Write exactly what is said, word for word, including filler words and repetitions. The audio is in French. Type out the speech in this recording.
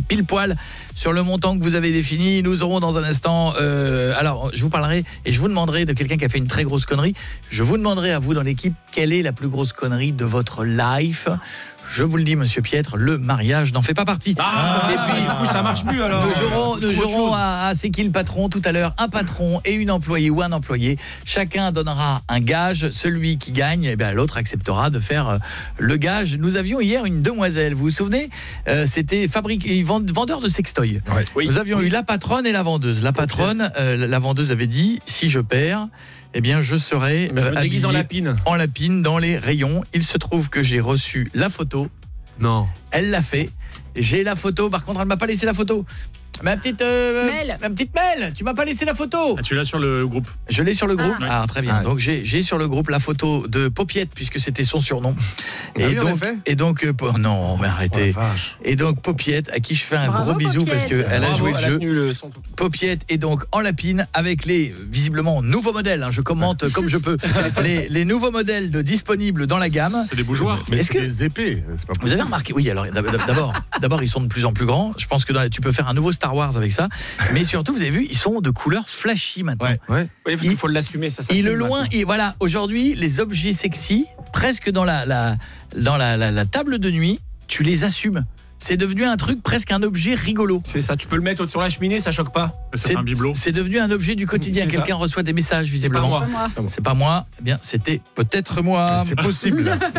pile poil sur le montant que vous avez défini. Nous aurons dans un instant euh, alors je vous parlerai et je vous demanderai de quelqu'un qui a fait une très grosse connerie. Je vous demanderai à vous dans l'équipe quelle est la plus grosse connerie de votre life. Je vous le dis, monsieur Pietre, le mariage n'en fait pas partie. Ah, et puis, du coup, ça marche plus alors. Nous jouerons, nous jouerons à, à C'est qui le patron tout à l'heure, un patron et une employée ou un employé. Chacun donnera un gage. Celui qui gagne, eh bien, l'autre acceptera de faire euh, le gage. Nous avions hier une demoiselle, vous vous souvenez euh, C'était fabriqué, vendeur de sextoy. Ouais. Oui. Nous avions eu la patronne et la vendeuse. La patronne, euh, la vendeuse avait dit, si je perds, eh bien, je serai Mais je me euh, déguise en habillé lapine. en lapine dans les rayons. Il se trouve que j'ai reçu la photo. Non. Elle l'a fait. J'ai la photo. Par contre, elle m'a pas laissé la photo. Ma petite euh, Mel. ma petite Mel, tu m'as pas laissé la photo. Ah, tu l'as sur le groupe. Je l'ai sur le groupe. Ah. Ah, très bien. Ah. Donc j'ai j'ai sur le groupe la photo de Popiette puisque c'était son surnom. Ah oui, en donc effet. et donc euh, po- non, mais arrêtez. Oh la vache. Et donc Popiette à qui je fais un Bravo, gros bisou parce Popiette. que elle a Bravo, joué le elle a jeu. tenu le son. Popiette est donc en lapine avec les visiblement nouveaux modèles, hein, je commente comme je peux les, les nouveaux modèles de disponibles dans la gamme. C'est des bougeoirs. Mais Est-ce c'est que- des épées, c'est pas Vous possible. avez remarqué? Oui, alors d'abord, d'abord ils sont de plus en plus grands. Je pense que dans- tu peux faire un nouveau Star Wars avec ça. Mais surtout, vous avez vu, ils sont de couleur flashy maintenant. Ouais, ouais. Oui, parce qu'il faut l'assumer, ça. ça Et le assume loin, maintenant. et voilà, aujourd'hui, les objets sexy, presque dans la, la, dans la, la, la table de nuit, tu les assumes. C'est devenu un truc, presque un objet rigolo. C'est ça, tu peux le mettre sur la cheminée, ça choque pas. C'est un bibelot. c'est devenu un objet du quotidien. C'est ça. Quelqu'un reçoit des messages, C'est pas visiblement. moi. Pas moi. C'est pas moi. Eh bien, c'était peut-être moi. C'est possible.